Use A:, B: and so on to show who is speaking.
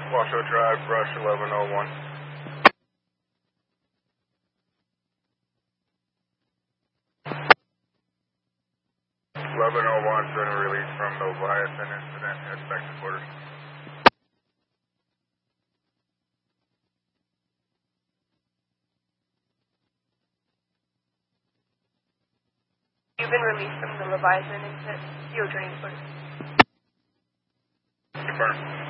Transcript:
A: Washoe Drive, Brush 1101. 1101's been released from the Leviathan incident. Head back to quarters.
B: You've been released from the Leviathan incident. You're training quarters.
A: Confirmed.